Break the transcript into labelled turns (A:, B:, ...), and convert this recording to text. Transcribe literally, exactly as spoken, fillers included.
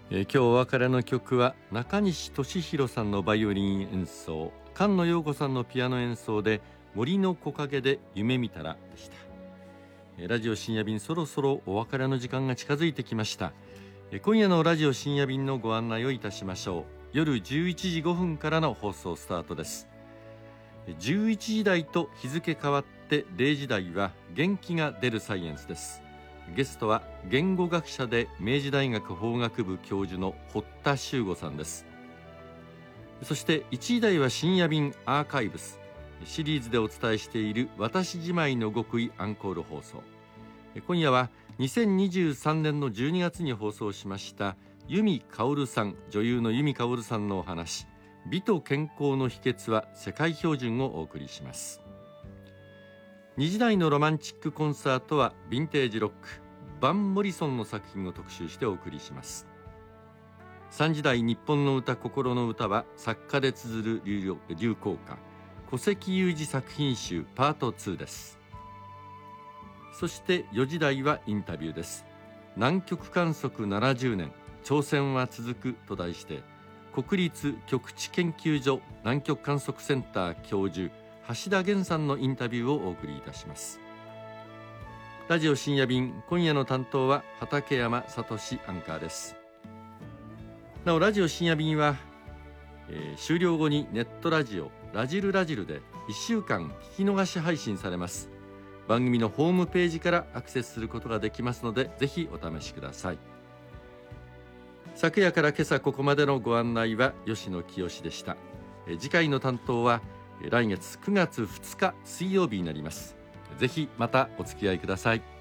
A: えー、今日お別れの曲は中西俊弘さんのバイオリン演奏、菅野陽子さんのピアノ演奏で森の木陰で夢見たらでした。えー、ラジオ深夜便、そろそろお別れの時間が近づいてきました。えー、今夜のラジオ深夜便のご案内をいたしましょう。夜じゅういちじごふんからの放送スタートです。じゅういちじ台と日付変わってれいじ台は元気が出るサイエンスです。ゲストは言語学者で明治大学法学部教授の堀田修吾さんです。そしていちじ台は深夜便アーカイブスシリーズでお伝えしている私じまいの極意アンコール放送。今夜はにせんにじゅうさんねんのじゅうにがつに放送しました由美かおるさん、女優の由美かおるさんのお話、美と健康の秘訣は世界標準をお送りします。にじ台のロマンチックコンサートはヴィンテージロック、バン・モリソンの作品を特集してお送りします。さんじ台日本の歌心の歌は作家で綴る流流行歌、古関裕二作品集パートツーです。そしてよじ台はインタビューです。南極観測ななじゅうねん、挑戦は続くと題して国立極地研究所南極観測センター教授橋田源さんのインタビューをお送りいたします。ラジオ深夜便、今夜の担当は畠山聡アンカーです。なおラジオ深夜便は、えー、終了後にネットラジオラジルラジルでいっしゅうかん聞き逃し配信されます。番組のホームページからアクセスすることができますので、ぜひお試しください。昨夜から今朝ここまでのご案内は吉野清でした。えー、次回の担当は来月くがつふつか水曜日になります。ぜひまたお付き合いください。